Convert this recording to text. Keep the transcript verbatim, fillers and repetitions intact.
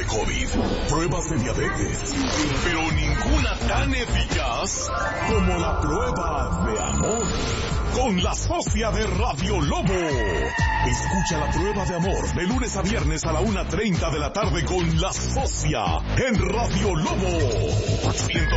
COVID, pruebas de diabetes, pero ninguna tan eficaz como la prueba de amor. Con la socia de Radio Lobo. Escucha la prueba de amor de lunes a viernes a la una treinta de la tarde con la socia en Radio Lobo. ciento